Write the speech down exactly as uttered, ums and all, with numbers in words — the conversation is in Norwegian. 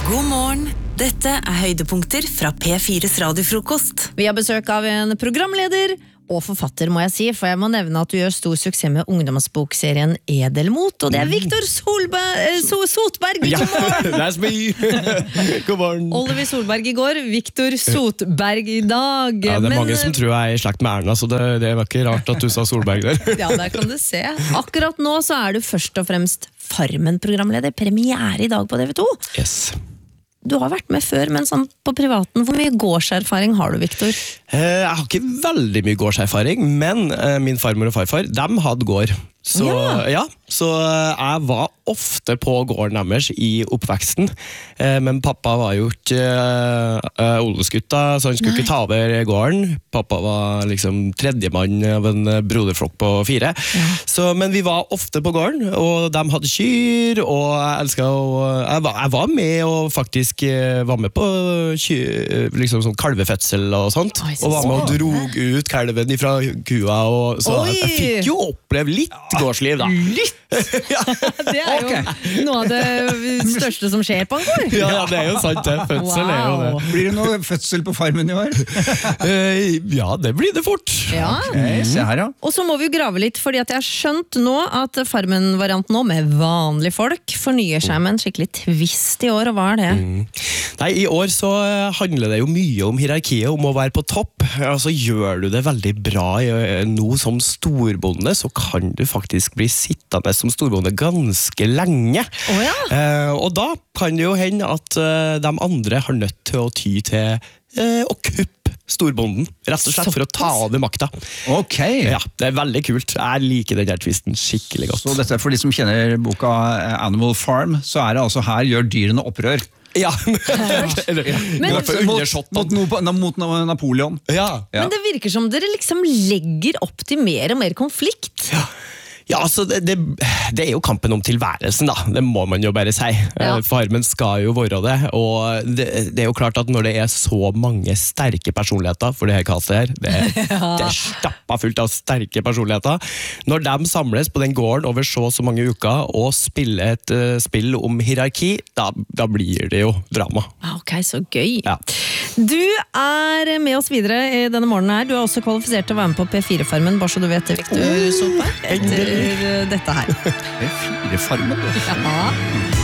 God morgen. Dette er høydepunkter fra P fires radiofrokost. Vi har besøk av en programleder og forfatter, må jeg si, for jeg må nevne at du gjør stor suksess med ungdomsbokserien Edelmot, og det er Viktor Solberg, so, Sotberg. Ja, that's me. God morgen. Oliver Solberg i går, Viktor Sotberg i dag. Ja, det er Men, mange som tror jeg er i slekt med Erna, så det, det var ikke rart at du sa Solberg der. Ja, der kan du se. Akkurat nå så er du først og fremst Farmen-programleder. Premiere i dag på D V to. Yes. Du har vært med før, men sånn på privaten, hvor mye gårdserfaring har du, Viktor? Eh, jeg har ikke veldig mye gårdserfaring, men eh, min farmor og farfar, dem hadde gård. Så, Ja. ja, så jeg var ofte på gården deres i oppveksten, eh, men pappa var jo ikke eh, odelsgutta, så han skulle Nei. ikke ta over gården. Pappa var liksom tredjemann av en broderflokk på fire. Så, men vi var ofte på gården, og de hadde kyr, og jeg elsket å... Jeg var, jeg var med og faktisk eh, var med på kyr, liksom sånn kalvefødsel og sånt, Oi, så og var med og spennende. drog ut kalven ifra kua, og så Oi! jeg fikk jo oppleve litt gårdsliv da. Litt! Det er jo noe av det største som skjer på en gård. Ja, det er jo sant det. Fødsel er jo det. Wow. Blir det noe fødsel på farmen i år? Eh, ja, det blir det fort. Ja. Okay, se her, ja. Og så må vi jo grave litt, fordi at jeg har skjønt nå at Farmen-varianten nå med vanlige folk fornyer seg med en skikkelig twist i år, og hva er det? Nei, i år så eh, handler det jo mye om hierarkiet, om å være på topp. Altså, gjør du det veldig bra eh, nå som storbonde, så kan du faktisk bli sittende som storbonde ganske lenge. Å ja. Eh, og da kan det jo hende at eh, de andre har nødt til å ty til eh, å kuppe storbonden, rett og slett for å ta over makta. Ok. Ja, det er veldig kult. Jeg liker den der twisten skikkelig godt. Så dette er for de som kjenner boka Animal Farm, så er det altså her gjør dyrene opprør. Ja, eller, Men- i hvert fall Mot, undersåttene. mot, no, mot Napoleon. Ja. Ja. Men det virker som dere liksom legger opp til mer og mer konflikt. Ja, altså det, det, det er jo kampen om tilværelsen da, det må man jo bare si. Ja. Eh, Farmen skal jo være det, og det, det er jo klart at når det er så mange sterke personligheter, for det her kastet her, det, det er stappa fullt av sterke personligheter, når de samles på den gården over så så mange uker og spiller et uh, spill om hierarki, da, da blir det jo drama. Ah, Ok, så gøy. Ja. Du er med oss videre i denne morgenen her. Du er også kvalifisert til å være med på P fire-farmen, bare så du vet det, Viktor Solberg, etter dette her. Det er fire farmen, det. Ja.